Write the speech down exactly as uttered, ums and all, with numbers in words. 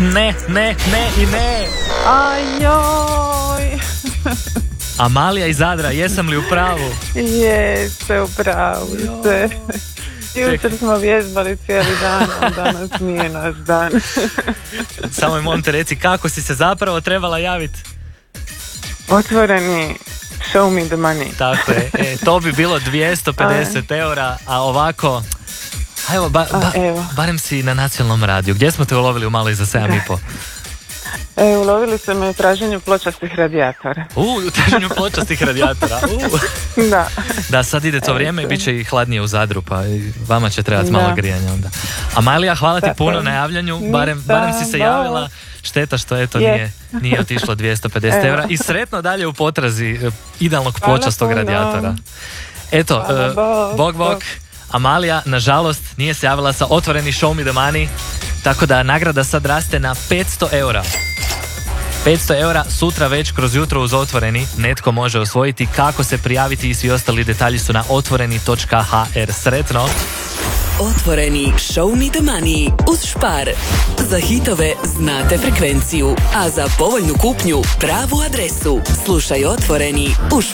Ne, ne, ne i ne. Ajoj. Amalija iz Zadra, jesam li u pravu? Jeste, u pravu ste. Jutro smo vježbali cijeli dan, a danas nije naš dan. Samo mi molim te reci, kako si se zapravo trebala javiti? Otvoreni show me the money. Tako je, e, to bi bilo dvjesto pedeset eura, a ovako, a evo, ba, ba, a, evo, barem si na nacionalnom radiju. Gdje smo te ulovili u malo iza sedam i po? E, ulovili ste me u traženju pločastih radijatora. U, u traženju pločastih radijatora. U. Da. Da, sad ide to vrijeme i bit će i hladnije u Zadru, pa i vama će trebati malo grijanja onda. Amalija, hvala ti puno na javljanju, barem, barem si se javila. Šteta što eto yes. nije, nije otišlo dvjesto pedeset eura. I sretno dalje u potrazi idealnog pločastog radijatora. Eto, uh, bog, bog, bog. Amalija, nažalost, nije se javila sa otvoreni show me the money, tako da nagrada sad raste na petsto eura. petsto eura sutra već kroz jutro uz Otvoreni netko može osvojiti. Kako se prijaviti i svi ostali detalji su na otvoreni točka ha er. Sretno! Otvoreni show me the money uz Spar. Za hitove znate frekvenciju, a za povoljnu kupnju pravu adresu. Slušaj Otvoreni u